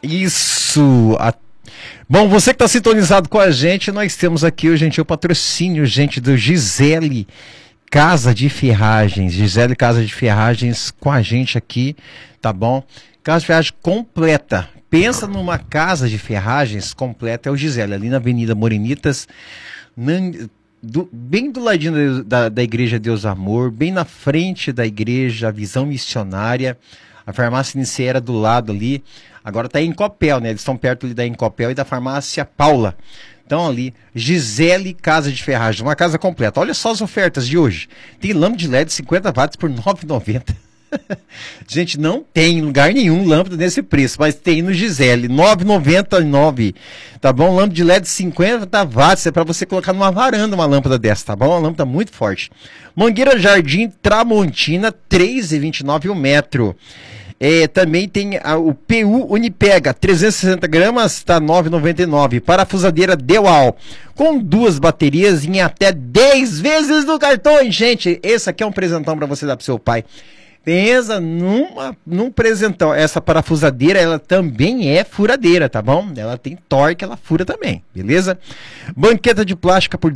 Isso! Bom, você que está sintonizado com a gente, nós temos aqui o gentil patrocínio, gente, do Gisele Casa de Ferragens. Gisele Casa de Ferragens com a gente aqui, tá bom? Casa de ferragem completa. Pensa numa casa de ferragens completa, é o Gisele, ali na Avenida Morenitas, bem do ladinho da Igreja Deus Amor, bem na frente da igreja, a Visão Missionária, a farmácia Nicera do lado ali, agora está em Copel, né? Eles estão perto ali da Encopel e da farmácia Paula. Então ali, Gisele Casa de Ferragens, uma casa completa. Olha só as ofertas de hoje. Tem lâmpada de LED 50 watts por R$ 9,90. Gente, não tem em lugar nenhum lâmpada nesse preço, mas tem no Gisele, R$ 9,99, tá bom? Lâmpada de LED 50 watts, é para você colocar numa varanda uma lâmpada dessa, tá bom? Uma lâmpada muito forte. Mangueira Jardim Tramontina, R$ 3,29 o metro. Também tem o PU Unipega, 360 gramas, está R$ 9,99. Parafusadeira Dewal, com 2 baterias em até 10 vezes no cartão. Gente, esse aqui é um presentão para você dar pro seu pai. Pensa num presentão. Essa parafusadeira, ela também é furadeira, tá bom? Ela tem torque, ela fura também, beleza? Banqueta de plástica por